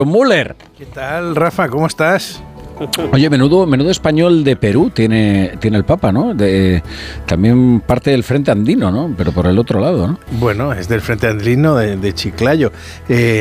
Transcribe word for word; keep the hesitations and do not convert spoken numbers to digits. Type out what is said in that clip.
Müller. ¿Qué tal, Rafa? ¿Cómo estás? Oye, menudo, menudo español de Perú tiene, tiene el Papa, ¿no? De, también parte del Frente Andino, ¿no? Pero por el otro lado, ¿no? Bueno, es del Frente Andino de, de Chiclayo. Eh,